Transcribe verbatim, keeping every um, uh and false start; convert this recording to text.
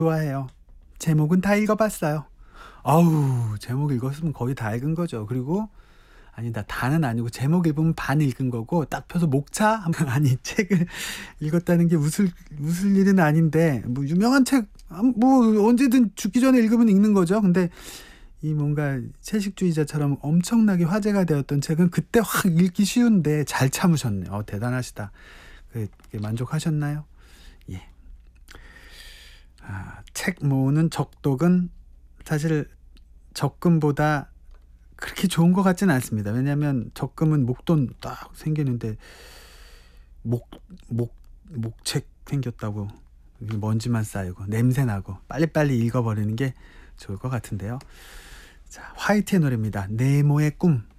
좋아해요. 제목은 다 읽어봤어요. 아우 제목 읽었으면 거의 다 읽은 거죠. 그리고 아니다 다는 아니고 제목 읽으면 반 읽은 거고 딱 펴서 목차 하면 아니 책을 읽었다는 게 웃을 웃을 일은 아닌데 뭐 유명한 책 뭐 언제든 죽기 전에 읽으면 읽는 거죠. 근데 이 뭔가 채식주의자처럼 엄청나게 화제가 되었던 책은 그때 확 읽기 쉬운데 잘 참으셨네. 어 대단하시다. 그 만족하셨나요? 예. 아, 책 모으는 적독은 사실 적금보다 그렇게 좋은 것 같지는 않습니다. 왜냐하면 적금은 목돈 딱 생기는데 목, 목, 목책 생겼다고 먼지만 쌓이고 냄새나고 빨리빨리 읽어버리는 게 좋을 것 같은데요. 자, 화이트의 노래입니다. 네모의 꿈.